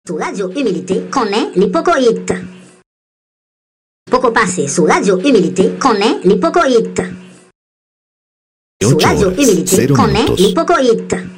Su Radio Humilité connaît l'hypocoïte. Poco passé su Radio Humilité connaît l'hypocoïte. Su Radio Humilité connaît l'hypocoïte.